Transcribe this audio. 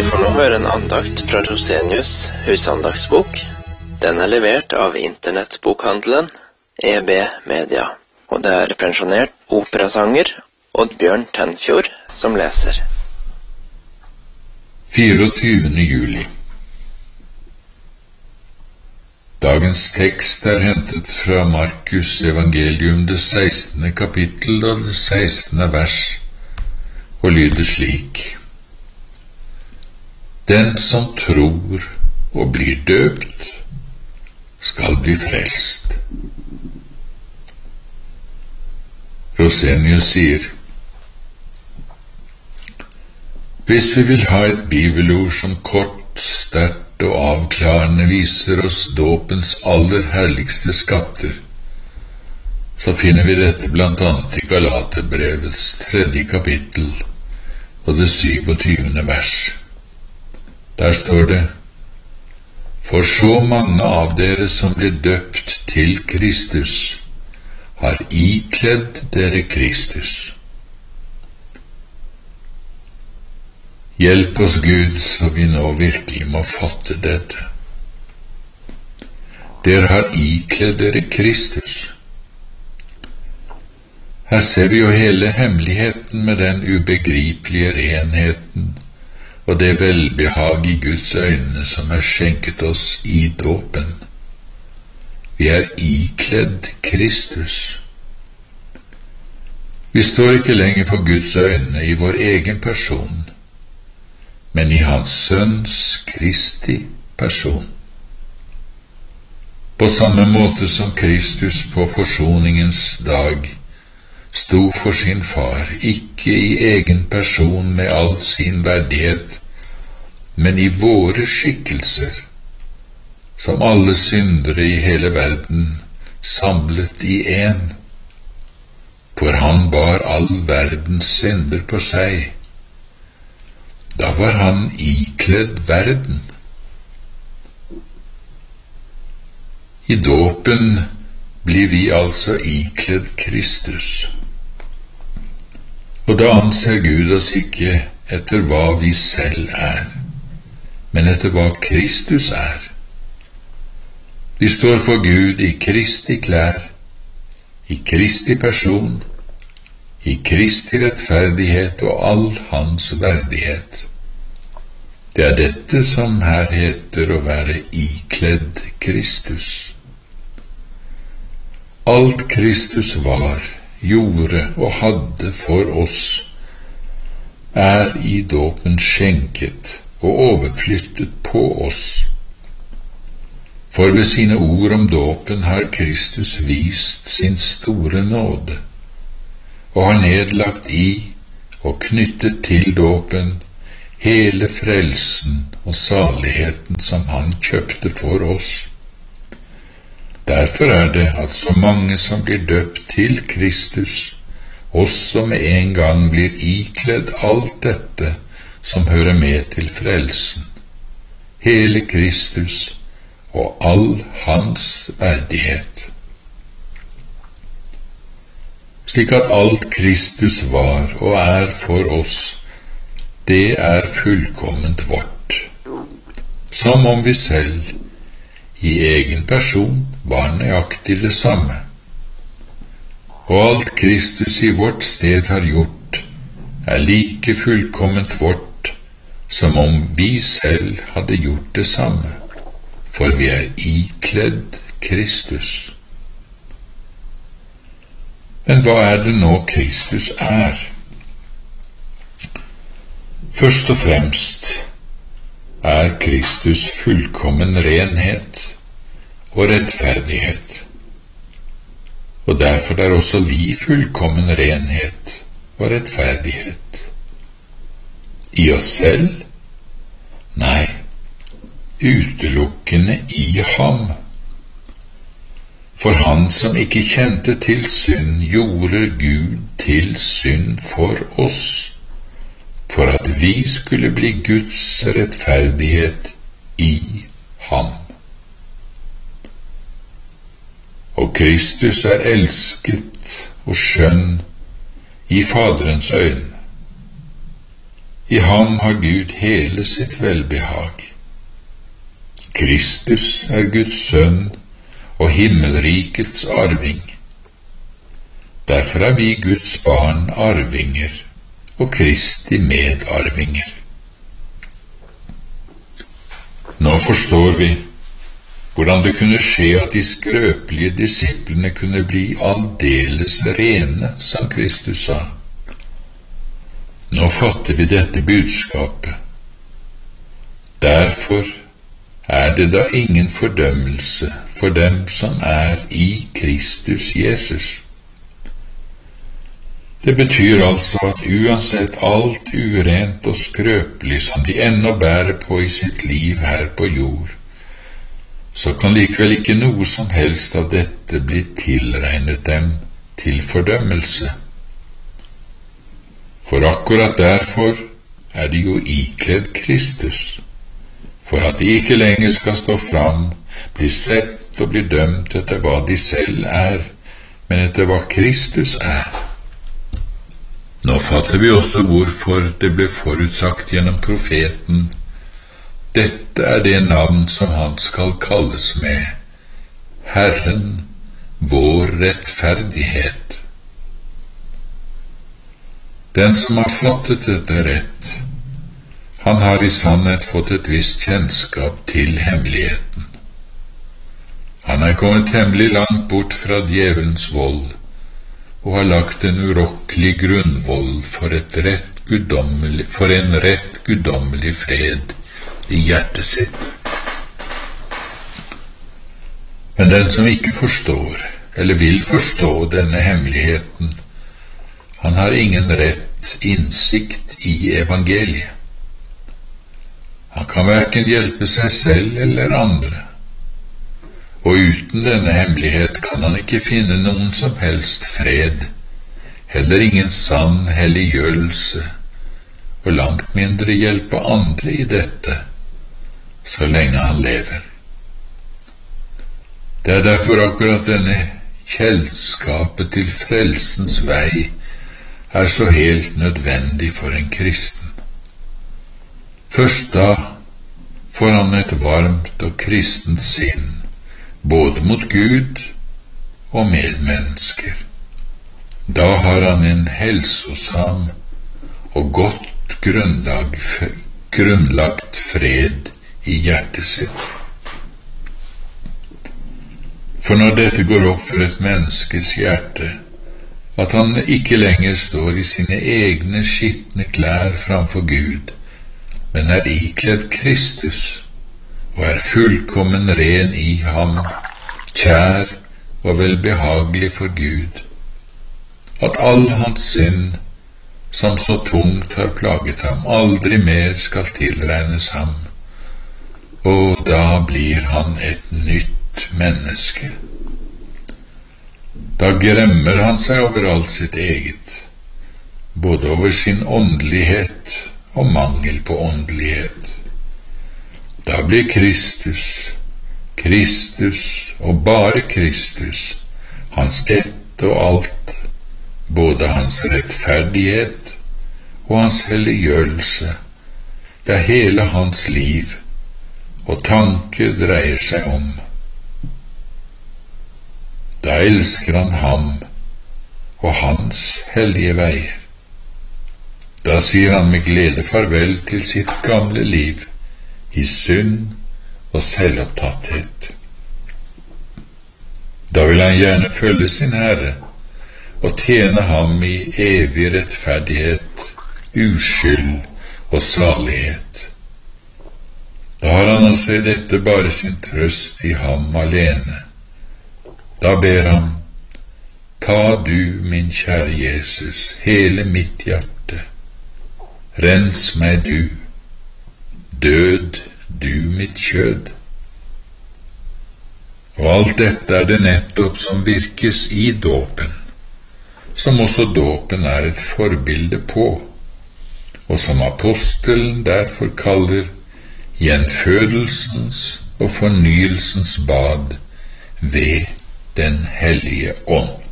får nå høre en andakt fra Rosenius husandaktsbok. Den er levert av internettbokhandelen EB Media, og det er pensjonert operasanger Oddbjørn Tenfjord som leser. 24. juli. Dagens tekst er hentet fra Markus evangelium, det 16. kapittel og det 16. vers, og lyder slik: Den som tror og blir døpt, skal bli frelst. Rosenius sier: Hvis vi vil ha et bibelord som kort, sterkt og avklarende viser oss dåpens aller herligste skatter, så finner vi dette blant annet i Galaterbrevets 3. kapittel og det 27. vers. Der står det: For så mange av dere som blir døpt til Kristus, har ikledd dere Kristus. Hjelp oss, Gud, så vi nå virkelig må fatte dette. Dere har ikledd dere Kristus. Her ser vi jo hele hemmeligheten med den ubegripelige renheten og det velbehag i Guds øyne som er skjenket oss i dåpen. Vi er ikledd Kristus. Vi står ikke lenger for Guds øyne i vår egen person, men i Hans Sønns Kristi person. På samme måte som Kristus på forsoningens dag sto for sin far, ikke i egen person med all sin verdighet, men i våre skikkelser, som alle syndere i hele verden, samlet i en, for han bar all verdens synder på seg. Da var han ikledd verden. I dåpen blir vi altså ikledd Kristus. Og da anser Gud oss ikke etter hva vi selv er, men etter hva Kristus er. Vi står for Gud i Kristi klær, i Kristi person, i Kristi rettferdighet og all hans verdighet. Det er dette som her heter å være ikledd Kristus. Alt Kristus var, gjorde og hadde for oss, er i dåpen skjenket og overflyttet på oss. For ved sine ord om dåpen har Kristus vist sin store nåde, og har nedlagt i og knyttet til dåpen hele frelsen og saligheten som han kjøpte for oss. Derfor er det at så mange som blir døpt til Kristus, også med en gang blir ikledd alt dette som hører med til frelsen, hele Kristus og all hans verdighet. Slik at alt Kristus var og er for oss, det er fullkomment vårt, som om vi selv i egen person var nøyaktig det samme. Og alt Kristus i vårt sted har gjort, er like fullkomment vårt, som om vi selv hadde gjort det samme, for vi er ikledd Kristus. Men hva er det nå Kristus er? Først og fremst er Kristus fullkommen renhet og rettferdighet, og derfor er også vi fullkommen renhet og rettferdighet. I oss selv? Nei, utelukkende i ham. For han som ikke kjente til synd, gjorde Gud til synd for oss, for at vi skulle bli Guds rettferdighet i ham. Og Kristus er elsket og skjønn i Faderens øyne. I ham har Gud hele sitt velbehag. Kristus er Guds sønn og himmelrikets arving. Derfor er vi Guds barn arvinger og Kristi medarvinger. Nå forstår vi hvordan det kunne skje at de skrøpelige disiplene kunne bli aldeles rene, som Kristus sa. Nå fatter vi dette budskapet. Derfor er det da ingen fordømmelse for dem som er i Kristus Jesus. Det betyr altså at uansett alt urent og skrøpelig som de ennå bærer på i sitt liv her på jord, så kan likevel ikke noe som helst av dette bli tilregnet dem til fordømmelse. For akkurat derfor er de jo ikledd Kristus, for at de ikke lenger skal stå fram, bli sett og bli dømt etter hva de selv er, men etter hva Kristus er. Nå fatter vi også hvorfor det ble forutsagt gjennom profeten: dette er det navn som han skal kalles med, Herren, vår rettferdighet. Den som har fattet dette rett, han har i sannhet fått et visst kjennskap til hemmeligheten. Han er kommet temmelig langt bort fra djevelens vold, og har lagt en urokkelig grunnvoll for en rett guddommelig fred i hjertet sitt. Men den som ikke forstår, eller vil forstå denne hemmeligheten, han har ingen rett innsikt i evangeliet. Han kan hverken hjelpe seg selv eller andre, og uten denne hemmelighet kan han ikke finne noen som helst fred, heller ingen sann helliggjørelse, og langt mindre hjelpe andre i dette, så lenge han lever. Det er derfor akkurat denne kjennskapet til frelsens vei er så helt nødvendig for en kristen. Først da får han et varmt og kristent sinn, både mot Gud og medmennesker. Da har han en helsosam og godt grunnlagt fred i hjertet sitt. For når dette går opp for et menneskes hjerte, at han ikke lenger står i sine egne skitne klær framfor Gud, men er ikledd Kristus, og er fullkommen ren i ham, kjær og velbehagelig for Gud, at all hans synd, som så tungt har plaget ham, aldri mer skal tilregnes ham, og da blir han et nytt menneske. Da gremmer han seg over alt sitt eget, både over sin åndelighet og mangel på åndelighet. Da blir Kristus og bare Kristus, hans ett og alt, både hans rettferdighet og hans helliggjørelse, ja, hele hans liv og tanke dreier seg om. Da elsker han ham og hans hellige veier. Da sier han med glede farvel til sitt gamle liv i synd og selvopptatthet. Da vil han gjerne følge sin Herre og tjene ham i evig rettferdighet, uskyld og salighet. Da har han også i dette bare sin trøst i ham alene. Da ber han: ta du, min kjære Jesus, hele mitt hjerte, rens meg du, død du mitt kjød. Og alt dette er det nettopp som virkes i dåpen, som også dåpen er et forbilde på, og som apostelen derfor kaller gjenfødelsens og fornyelsens bad ved Den hellige ånd.